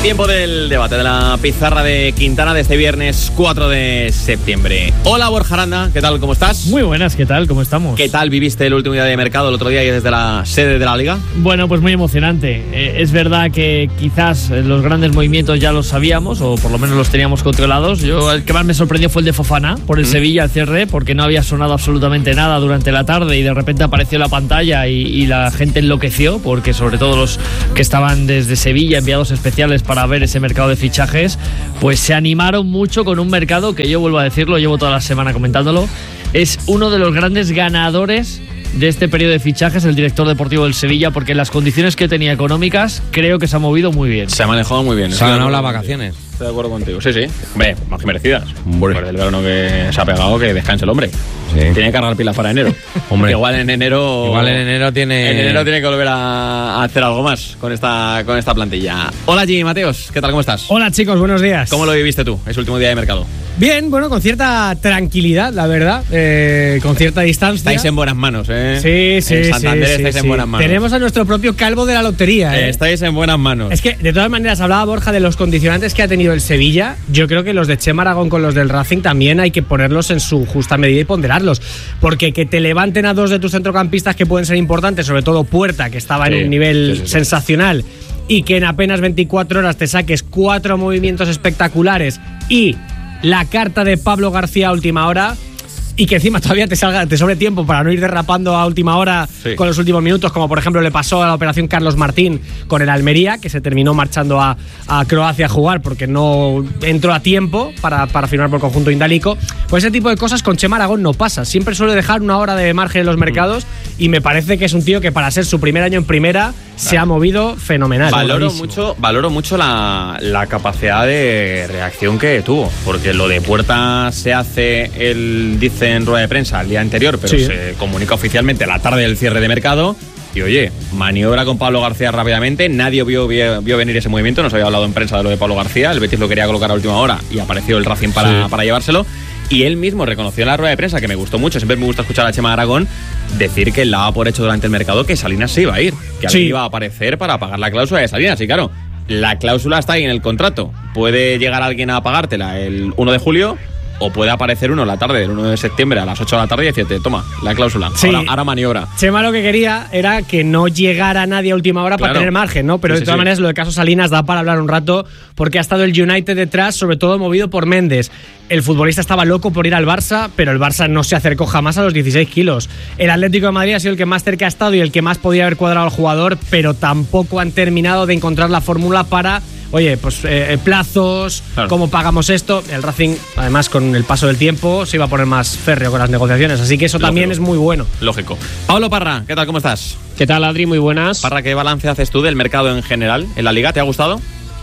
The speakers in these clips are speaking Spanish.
Tiempo del debate de la pizarra de Quintana de este viernes 4 de septiembre. Hola Borja Aranda, ¿qué tal? ¿Cómo estás? Muy buenas, ¿qué tal? ¿Cómo estamos? ¿Qué tal viviste el último día de mercado el otro día y desde la sede de la Liga? Bueno, pues muy emocionante. Es verdad que quizás los grandes movimientos ya los sabíamos, o por lo menos los teníamos controlados. El que más me sorprendió fue el de Fofana, por el Sevilla al cierre, porque no había sonado absolutamente nada durante la tarde y de repente apareció la pantalla y la gente enloqueció, porque sobre todo los que estaban desde Sevilla, enviados especiales para ver ese mercado de fichajes, pues se animaron mucho con un mercado que yo vuelvo a decirlo, llevo toda la semana comentándolo, es uno de los grandes ganadores de este periodo de fichajes, el director deportivo del Sevilla, porque en las condiciones que tenía económicas creo que se ha movido muy bien. Se ha manejado muy bien. Se han ganado las vacaciones. Estoy de acuerdo contigo. Sí, sí. Hombre, más que merecidas. Hombre. Por el verano que se ha pegado, que descanse el hombre. Sí. Tiene que cargar pilas para enero. Hombre. Igual en enero tiene... En enero tiene que volver a hacer algo más con esta plantilla. Hola Jimmy Mateos, ¿qué tal? ¿Cómo estás? Hola chicos, buenos días. ¿Cómo lo viviste tú, ese último día de mercado? Bien, bueno, con cierta tranquilidad, la verdad, con cierta distancia. Estáis en buenas manos, ¿eh? Sí. En Santander estáis en buenas manos. Tenemos a nuestro propio calvo de la lotería, ¿eh? Estáis en buenas manos. Es que, de todas maneras, hablaba Borja de los condicionantes que ha tenido el Sevilla. Yo creo que los de Chema Aragón con los del Racing también hay que ponerlos en su justa medida y ponderarlos. Porque que te levanten a dos de tus centrocampistas que pueden ser importantes, sobre todo Puerta, que estaba en un nivel sensacional, y que en apenas 24 horas te saques 4 movimientos espectaculares y la carta de Pablo García a última hora, y que encima todavía te sobre tiempo para no ir derrapando a última hora con los últimos minutos, como por ejemplo le pasó a la operación Carlos Martín con el Almería, que se terminó marchando a Croacia a jugar porque no entró a tiempo para firmar por el conjunto indálico. Pues ese tipo de cosas con Chema Aragón no pasa. Siempre suele dejar una hora de margen en los mercados y me parece que es un tío que para ser su primer año en primera se ha movido fenomenal. Valoro mucho la capacidad de reacción que tuvo, porque lo de Puerta se hace, él dice en rueda de prensa el día anterior, pero se comunica oficialmente la tarde del cierre de mercado. Y oye, maniobra con Pablo García rápidamente. Nadie vio venir ese movimiento. No se había hablado en prensa de lo de Pablo García. El Betis lo quería colocar a última hora y apareció el Racing para llevárselo. Y él mismo reconoció en la rueda de prensa, que me gustó mucho, siempre me gusta escuchar a Chema Aragón decir que él daba por hecho durante el mercado que Salinas se iba a ir, que alguien iba a aparecer para pagar la cláusula de Salinas. Y claro, la cláusula está ahí en el contrato. Puede llegar alguien a pagártela el 1 de julio o puede aparecer uno la tarde del 1 de septiembre a las 8 de la tarde y decirte, toma, la cláusula, ahora maniobra. Chema lo que quería era que no llegara nadie a última hora para tener margen, ¿no? Pero de todas maneras lo de caso Salinas da para hablar un rato, porque ha estado el United detrás, sobre todo movido por Méndez. El futbolista estaba loco por ir al Barça, pero el Barça no se acercó jamás a los 16 kilos. El Atlético de Madrid ha sido el que más cerca ha estado y el que más podía haber cuadrado al jugador, pero tampoco han terminado de encontrar la fórmula para... Oye, pues plazos, ¿cómo pagamos esto? El Racing, además, con el paso del tiempo, se iba a poner más férreo con las negociaciones, así que eso también es muy bueno. Lógico. Pablo Parra, ¿qué tal? ¿Cómo estás? ¿Qué tal, Adri? Muy buenas. Parra, ¿qué balance haces tú del mercado en general en la Liga? ¿Te ha gustado?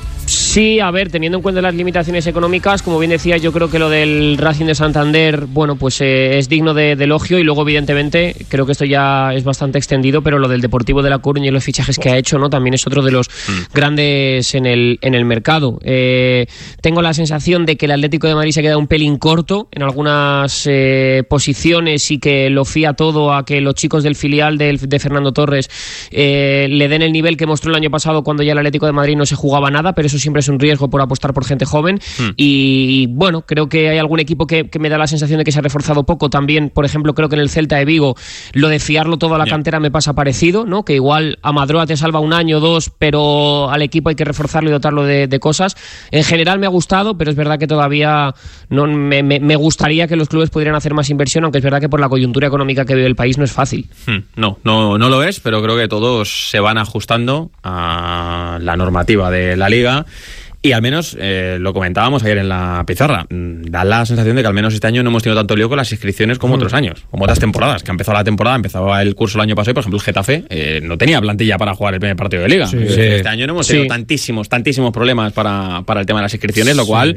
Sí, a ver, teniendo en cuenta las limitaciones económicas, como bien decía, yo creo que lo del Racing de Santander, bueno, pues es digno de elogio, y luego evidentemente creo que esto ya es bastante extendido, pero lo del Deportivo de La Coruña y los fichajes que ha hecho, ¿no? También es otro de los grandes en el mercado. Tengo la sensación de que el Atlético de Madrid se ha quedado un pelín corto en algunas posiciones y que lo fía todo a que los chicos del filial de Fernando Torres le den el nivel que mostró el año pasado cuando ya el Atlético de Madrid no se jugaba nada, pero eso siempre es un riesgo por apostar por gente joven. Y bueno, creo que hay algún equipo que me da la sensación de que se ha reforzado poco también. Por ejemplo, creo que en el Celta de Vigo lo de fiarlo todo a la cantera me pasa parecido, ¿no? Que igual a Madroa te salva un año o dos, pero al equipo hay que reforzarlo y dotarlo de cosas. En general me ha gustado, pero es verdad que todavía no me gustaría que los clubes pudieran hacer más inversión, aunque es verdad que por la coyuntura económica que vive el país no es fácil. No lo es, pero creo que todos se van ajustando a la normativa de la Liga. Y al menos, lo comentábamos ayer en la pizarra, da la sensación de que al menos este año no hemos tenido tanto lío con las inscripciones como otros años, como otras temporadas, que ha empezado la temporada, empezaba el curso el año pasado y, por ejemplo, el Getafe no tenía plantilla para jugar el primer partido de Liga. Este año no hemos tenido tantísimos problemas para el tema de las inscripciones, lo cual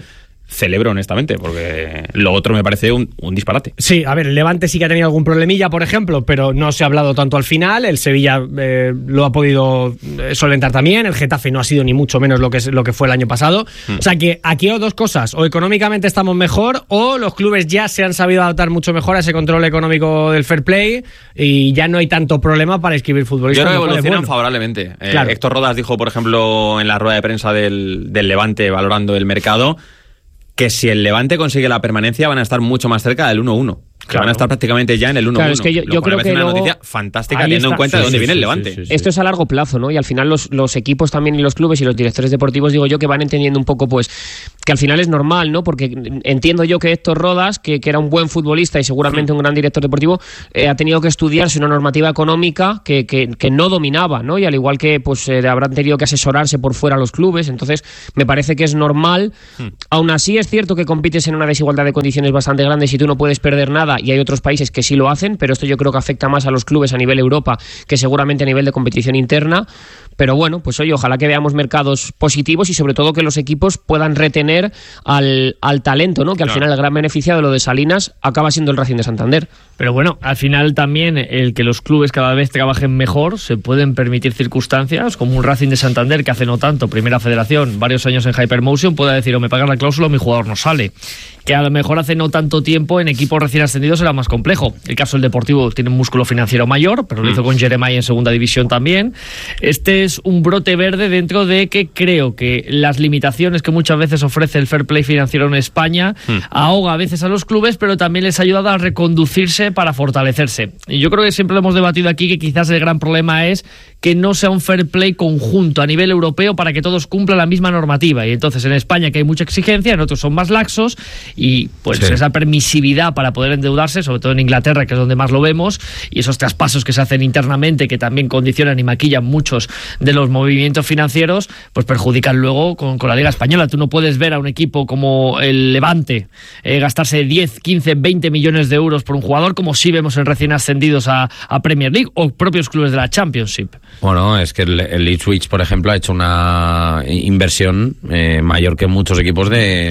celebro honestamente, porque lo otro me parece un disparate. Sí, a ver, el Levante sí que ha tenido algún problemilla, por ejemplo, pero no se ha hablado tanto al final. El Sevilla lo ha podido solventar también. El Getafe no ha sido ni mucho menos lo que fue el año pasado. O sea que aquí hay dos cosas: o económicamente estamos mejor, o los clubes ya se han sabido adaptar mucho mejor a ese control económico del fair play y ya no hay tanto problema para inscribir futbolistas. Yo creo que evolucionan favorablemente. Claro. Héctor Rodas dijo, por ejemplo, en la rueda de prensa del Levante, valorando el mercado, que si el Levante consigue la permanencia van a estar mucho más cerca del 1-1. Que van a estar prácticamente ya en el 1-1. Claro, es que yo creo que es una luego, noticia fantástica teniendo en cuenta de dónde viene el Levante. Sí. Esto es a largo plazo, ¿no? Y al final los equipos también y los clubes y los directores deportivos, digo yo, que van entendiendo un poco, pues, que al final es normal, ¿no? Porque entiendo yo que Héctor Rodas, que era un buen futbolista y seguramente un gran director deportivo, ha tenido que estudiarse una normativa económica que no dominaba, ¿no? Y al igual que pues habrán tenido que asesorarse por fuera los clubes, entonces me parece que es normal. Aún así es cierto que compites en una desigualdad de condiciones bastante grande y tú no puedes perder nada, y hay otros países que sí lo hacen, pero esto yo creo que afecta más a los clubes a nivel Europa que seguramente a nivel de competición interna. Pero bueno, pues oye, ojalá que veamos mercados positivos y sobre todo que los equipos puedan retener al talento, ¿no? Que al final el gran beneficiado de lo de Salinas acaba siendo el Racing de Santander. Pero bueno, al final también el que los clubes cada vez trabajen mejor, se pueden permitir circunstancias como un Racing de Santander que hace no tanto, primera federación, varios años en Hypermotion, pueda decir o me pagan la cláusula o mi jugador no sale. Que a lo mejor hace no tanto tiempo en equipos recién ascendidos era más complejo. El caso del Deportivo tiene un músculo financiero mayor, pero lo hizo con Jeremiah en segunda división también. Este es un brote verde dentro de que creo que las limitaciones que muchas veces ofrece el fair play financiero en España ahoga a veces a los clubes, pero también les ayuda a reconducirse para fortalecerse. Y yo creo que siempre lo hemos debatido aquí, que quizás el gran problema es que no sea un fair play conjunto a nivel europeo para que todos cumplan la misma normativa. Y entonces en España, que hay mucha exigencia, en otros son más laxos, y pues esa permisividad para poder endeudarse, sobre todo en Inglaterra, que es donde más lo vemos, y esos traspasos que se hacen internamente, que también condicionan y maquillan muchos de los movimientos financieros, pues perjudican luego con la Liga Española. Tú no puedes ver a un equipo como el Levante gastarse 10, 15, 20 millones de euros por un jugador, como sí vemos en recién ascendidos a Premier League o propios clubes de la Championship. Bueno, es que el Ipswich, por ejemplo, ha hecho una inversión mayor que muchos equipos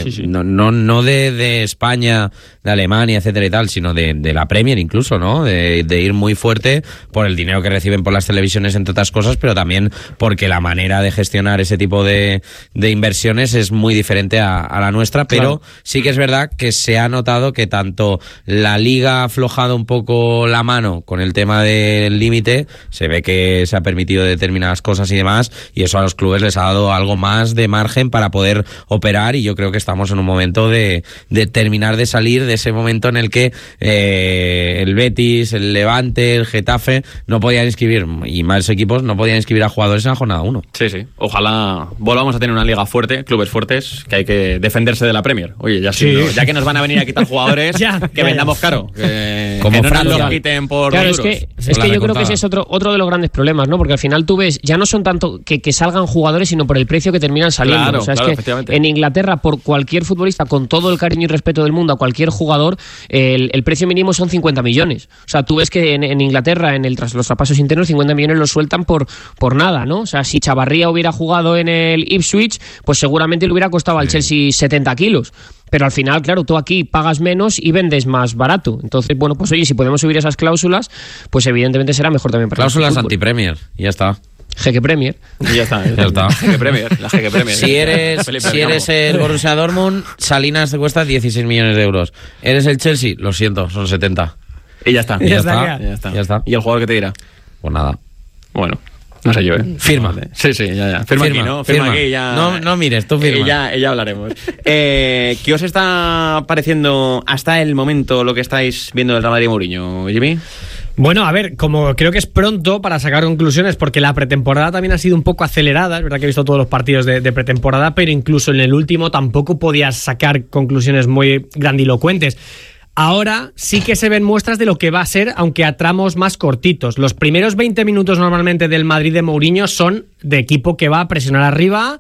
no de España, de Alemania, etcétera y tal, sino de la Premier incluso, ¿no? De ir muy fuerte por el dinero que reciben por las televisiones, entre otras cosas, pero también porque la manera de gestionar ese tipo de inversiones es muy diferente a la nuestra, pero sí que es verdad que se ha notado que tanto la Liga ha aflojado un poco la mano con el tema del límite, se ve que se ha permitido determinadas cosas y demás, y eso a los clubes les ha dado algo más de margen para poder operar, y yo creo que estamos en un momento de terminar de salir de ese momento en el que el Betis, el Levante, el Getafe no podían inscribir, y más equipos no podían inscribir a jugadores en la jornada 1. Sí. Ojalá volvamos a tener una liga fuerte, clubes fuertes, que hay que defenderse de la Premier. Oye, ya que nos van a venir a quitar jugadores, que vendamos caro. Como que no Francia. nos los quiten por Claro, los duros. es que yo creo que ese es otro de los grandes problemas, ¿no? Porque al final tú ves, ya no son tanto que salgan jugadores, sino por el precio que terminan saliendo. Claro, o sea, claro, es que en Inglaterra, por cualquier futbolista, con todo el cariño y respeto del mundo a cualquier jugador, el precio mínimo son 50 millones. O sea, tú ves que en Inglaterra, tras los traspasos internos, 50 millones los sueltan por nada, ¿no? O sea, si Chavarría hubiera jugado en el Ipswich, pues seguramente le hubiera costado al Chelsea 70 kilos. Pero al final, claro, tú aquí pagas menos y vendes más barato. Entonces, bueno, pues oye, si podemos subir esas cláusulas, pues evidentemente será mejor también para cláusulas anti-Premier, y ya está. Jeque Premier. Y ya está. Jeque Premier, la Jeque Premier. Si eres el Borussia Dortmund, Salinas te cuesta 16 millones de euros. Eres el Chelsea, lo siento, son 70. Y ya está. Ya está. ¿Y el jugador que te dirá? Pues nada. Bueno, no sé yo, Firma. Sí, ya. Firma aquí, ¿no? Firma aquí, ya. No mires, tú firma. Ya hablaremos. ¿Qué os está pareciendo hasta el momento lo que estáis viendo del Real Madrid Mourinho, Jimmy? Bueno, a ver, como creo que es pronto para sacar conclusiones, porque la pretemporada también ha sido un poco acelerada. Es verdad que he visto todos los partidos de pretemporada, pero incluso en el último tampoco podías sacar conclusiones muy grandilocuentes. Ahora sí que se ven muestras de lo que va a ser, aunque a tramos más cortitos. Los primeros 20 minutos normalmente del Madrid de Mourinho son de equipo que va a presionar arriba,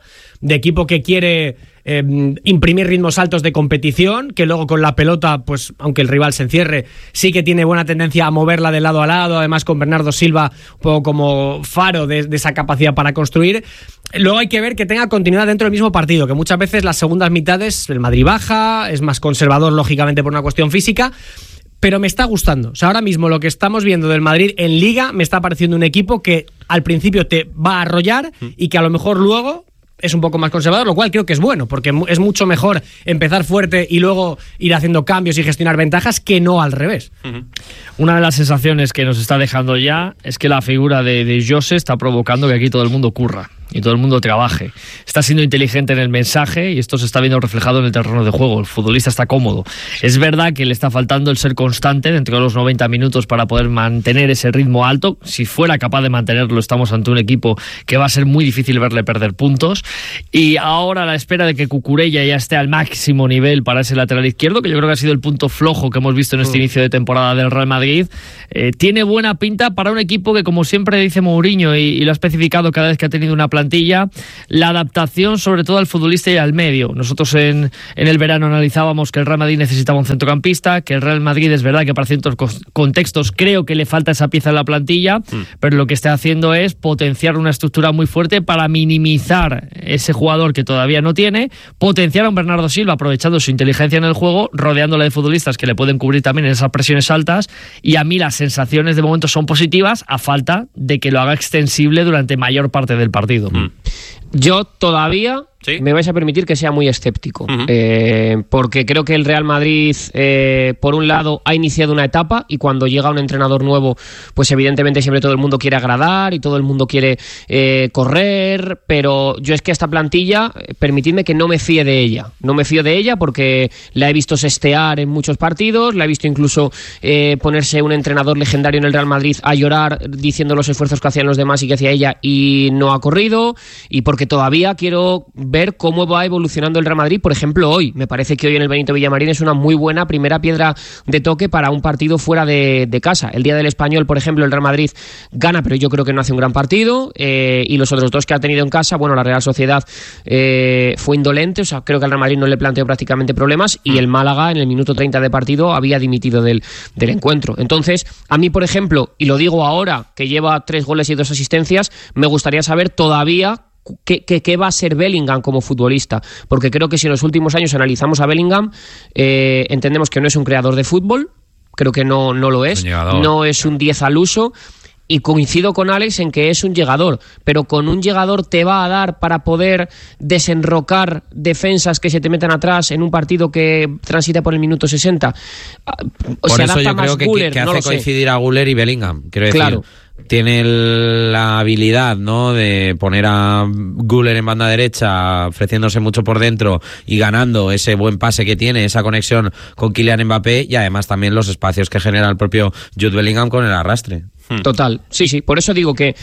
de equipo que quiere imprimir ritmos altos de competición, que luego con la pelota, pues aunque el rival se encierre, sí que tiene buena tendencia a moverla de lado a lado, además con Bernardo Silva un poco como faro de esa capacidad para construir. Luego hay que ver que tenga continuidad dentro del mismo partido, que muchas veces las segundas mitades el Madrid baja, es más conservador lógicamente por una cuestión física, pero me está gustando. O sea, ahora mismo lo que estamos viendo del Madrid en Liga me está pareciendo un equipo que al principio te va a arrollar y que a lo mejor luego es un poco más conservador, lo cual creo que es bueno, porque es mucho mejor empezar fuerte y luego ir haciendo cambios y gestionar ventajas que no al revés. Una de las sensaciones que nos está dejando ya es que la figura de Jose está provocando que aquí todo el mundo curra y todo el mundo trabaje. Está siendo inteligente en el mensaje y esto se está viendo reflejado en el terreno de juego. El futbolista está cómodo. Es verdad que le está faltando el ser constante dentro de los 90 minutos para poder mantener ese ritmo alto. Si fuera capaz de mantenerlo, estamos ante un equipo que va a ser muy difícil verle perder puntos. Y ahora a la espera de que Cucurella ya esté al máximo nivel para ese lateral izquierdo, que yo creo que ha sido el punto flojo que hemos visto en este inicio de temporada del Real Madrid, tiene buena pinta para un equipo que, como siempre dice Mourinho y lo ha especificado cada vez que ha tenido una plantilla, la adaptación sobre todo al futbolista y al medio. Nosotros en el verano analizábamos que el Real Madrid necesitaba un centrocampista, que el Real Madrid es verdad que para ciertos contextos creo que le falta esa pieza en la plantilla, pero lo que está haciendo es potenciar una estructura muy fuerte para minimizar ese jugador que todavía no tiene, potenciar a un Bernardo Silva aprovechando su inteligencia en el juego, rodeándole de futbolistas que le pueden cubrir también en esas presiones altas, y a mí las sensaciones de momento son positivas a falta de que lo haga extensible durante mayor parte del partido. Yo todavía ¿Sí? me vais a permitir que sea muy escéptico, porque creo que el Real Madrid, por un lado, ha iniciado una etapa y cuando llega un entrenador nuevo, pues evidentemente siempre todo el mundo quiere agradar y todo el mundo quiere correr, pero yo es que esta plantilla, permitidme que no me fíe de ella. No me fío de ella porque la he visto sestear en muchos partidos, la he visto incluso ponerse un entrenador legendario en el Real Madrid a llorar diciendo los esfuerzos que hacían los demás y que hacía ella y no ha corrido, y porque todavía quiero ver cómo va evolucionando el Real Madrid. Por ejemplo, hoy, me parece que hoy en el Benito Villamarín es una muy buena primera piedra de toque para un partido fuera de casa. El día del Español, por ejemplo, el Real Madrid gana, pero yo creo que no hace un gran partido, y los otros dos que ha tenido en casa, bueno, la Real Sociedad fue indolente, o sea, creo que al Real Madrid no le planteó prácticamente problemas, y el Málaga en el minuto 30 de partido había dimitido del encuentro. Entonces, a mí, por ejemplo, y lo digo ahora, que lleva 3 goles y 2 asistencias, me gustaría saber todavía ¿qué va a ser Bellingham como futbolista? Porque creo que si en los últimos años analizamos a Bellingham, entendemos que no es un creador de fútbol, creo que no lo es, no es un 10 al uso, y coincido con Alex en que es un llegador, pero con un llegador te va a dar para poder desenrocar defensas que se te metan atrás en un partido que transita por el minuto 60. Por eso yo creo que no hace coincidir a Güler y Bellingham, quiero decir. Claro. Tiene la habilidad, ¿no?, de poner a Güler en banda derecha, ofreciéndose mucho por dentro y ganando ese buen pase que tiene, esa conexión con Kylian Mbappé, y además también los espacios que genera el propio Jude Bellingham con el arrastre. Total, sí, por eso digo que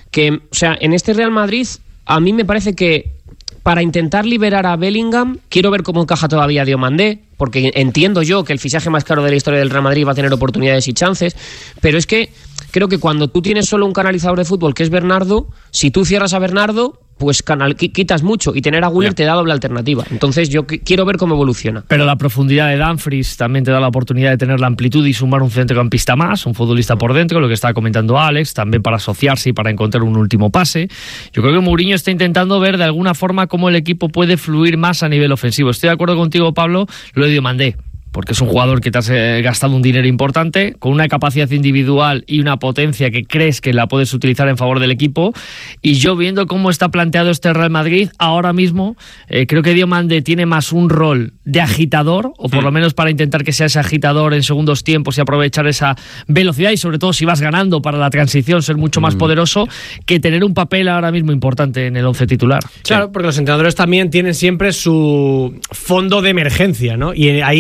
o sea, en este Real Madrid a mí me parece que para intentar liberar a Bellingham, quiero ver cómo encaja todavía Diomandé, porque entiendo yo que el fichaje más caro de la historia del Real Madrid va a tener oportunidades y chances, pero es que creo que cuando tú tienes solo un canalizador de fútbol, que es Bernardo, si tú cierras a Bernardo, pues quitas mucho, y tener a Güler te da doble alternativa. Entonces yo quiero ver cómo evoluciona. Pero la profundidad de Dumfries también te da la oportunidad de tener la amplitud y sumar un centrocampista más, un futbolista por dentro, lo que estaba comentando Alex, también para asociarse y para encontrar un último pase. Yo creo que Mourinho está intentando ver de alguna forma cómo el equipo puede fluir más a nivel ofensivo. Estoy de acuerdo contigo, Pablo, lo de Diomandé, porque es un jugador que te has gastado un dinero importante, con una capacidad individual y una potencia que crees que la puedes utilizar en favor del equipo, y yo viendo cómo está planteado este Real Madrid ahora mismo, creo que Diomandé tiene más un rol de agitador, o por lo menos para intentar que sea ese agitador en segundos tiempos y aprovechar esa velocidad, y sobre todo si vas ganando para la transición ser mucho más poderoso, que tener un papel ahora mismo importante en el 11 titular. Claro, porque los entrenadores también tienen siempre su fondo de emergencia, ¿no? Y ahí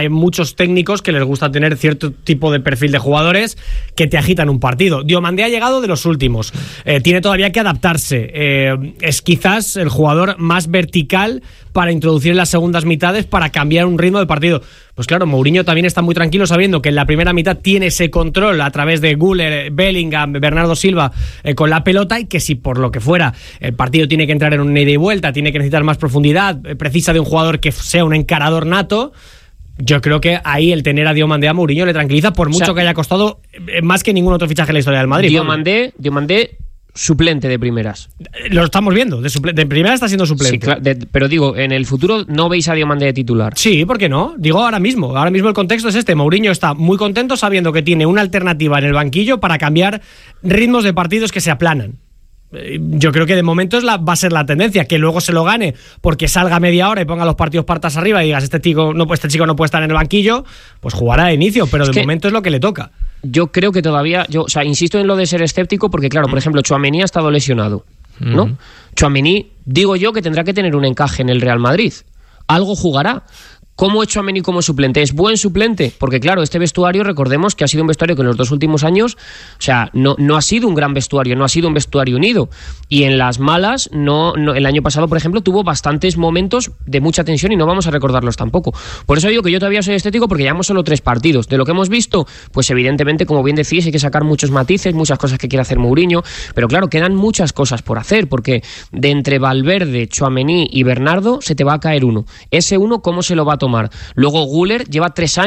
hay muchos técnicos que les gusta tener cierto tipo de perfil de jugadores que te agitan un partido. Diomandé ha llegado de los últimos, tiene todavía que adaptarse, es quizás el jugador más vertical para introducir en las segundas mitades, para cambiar un ritmo de partido. Pues claro, Mourinho también está muy tranquilo sabiendo que en la primera mitad tiene ese control a través de Güler, Bellingham, Bernardo Silva con la pelota, y que si por lo que fuera el partido tiene que entrar en un ida y vuelta, tiene que necesitar más profundidad, precisa de un jugador que sea un encarador nato, yo creo que ahí el tener a Diomandé a Mourinho le tranquiliza, por mucho que haya costado más que ningún otro fichaje en la historia del Madrid. Diomandé suplente de primeras. Lo estamos viendo, de primera está siendo suplente. Sí, claro, pero digo, en el futuro no veis a Diomandé de titular. Sí, ¿por qué no? Digo ahora mismo el contexto es este. Mourinho está muy contento sabiendo que tiene una alternativa en el banquillo para cambiar ritmos de partidos que se aplanan. Yo creo que de momento va a ser la tendencia, que luego se lo gane porque salga media hora y ponga los partidos partas arriba y digas este chico no puede estar en el banquillo, pues jugará de inicio, pero de momento es lo que le toca. Yo creo que todavía, insisto en lo de ser escéptico porque claro, por ejemplo, Tchouaméni ha estado lesionado, ¿no? Tchouaméni, digo yo que tendrá que tener un encaje en el Real Madrid, algo jugará. ¿Cómo es Tchouaméni como suplente? ¿Es buen suplente? Porque claro, este vestuario, recordemos que ha sido un vestuario que en los 2 últimos años, no ha sido un gran vestuario, no ha sido un vestuario unido. Y en las malas, no, el año pasado, por ejemplo, tuvo bastantes momentos de mucha tensión y no vamos a recordarlos tampoco. Por eso digo que yo todavía soy escéptico porque llevamos solo 3 partidos. De lo que hemos visto, pues evidentemente, como bien decís, hay que sacar muchos matices, muchas cosas que quiere hacer Mourinho, pero claro, quedan muchas cosas por hacer, porque de entre Valverde, Tchouaméni y Bernardo se te va a caer uno. Ese uno, ¿cómo se lo va a tomar? Luego Güler lleva 3 años